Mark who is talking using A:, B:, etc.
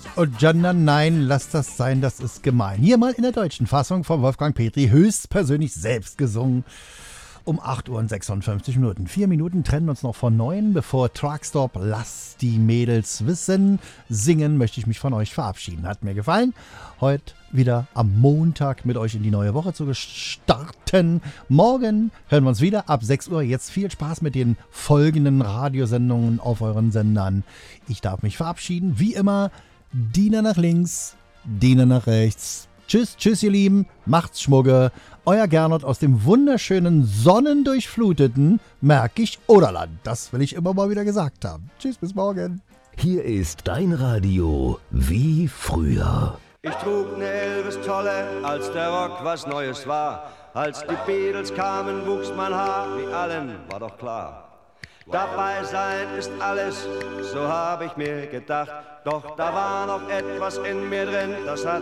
A: Und Gender, nein, lasst das sein, das ist gemein. Hier mal in der deutschen Fassung von Wolfgang Petri, höchstpersönlich selbst gesungen. Um 8 Uhr und 56 Minuten. 4 Minuten trennen uns noch von 9. Bevor Truckstop Lass die Mädels wissen. Singen möchte ich mich von euch verabschieden. Hat mir gefallen, heute wieder am Montag mit euch in die neue Woche zu starten. Morgen hören wir uns wieder ab 6 Uhr. Jetzt viel Spaß mit den folgenden Radiosendungen auf euren Sendern. Ich darf mich verabschieden. Wie immer, Diener nach links, Diener nach rechts. Tschüss, tschüss ihr Lieben, macht's Schmugge. Euer Gernot aus dem wunderschönen, sonnendurchfluteten Märkisch-Oderland. Das will ich immer mal wieder gesagt haben. Tschüss, bis morgen.
B: Hier ist dein Radio wie früher.
C: Ich trug ne Elvis-Tolle, als der Rock was Neues war. Als die Beatles kamen, wuchs mein Haar, wie allen war doch klar. Dabei sein ist alles, so hab ich mir gedacht. Doch da war noch etwas in mir drin, das hat